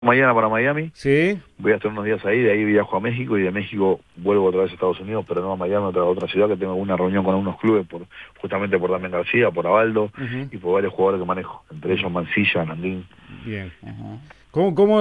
Mañana para Miami, Sí, voy a estar unos días ahí, de ahí viajo a México y de México vuelvo otra vez a Estados Unidos, pero no a Miami, otra ciudad que tengo una reunión con algunos clubes, justamente por Damián García, por Avaldo ujú, y por varios jugadores que manejo, entre ellos Mancilla, Nandín. bien. Ajá. ¿Cómo